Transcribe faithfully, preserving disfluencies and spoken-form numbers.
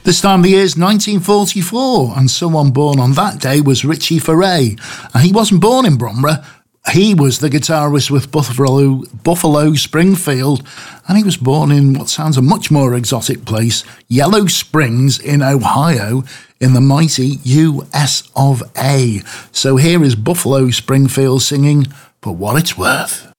This time of the year is nineteen forty-four, and someone born on that day was Richie Furay. And he wasn't born in Bromborough. He was the guitarist with Buffalo, Buffalo Springfield, and he was born in what sounds a much more exotic place, Yellow Springs in Ohio, in the mighty U S of A. So here is Buffalo Springfield singing For What It's Worth.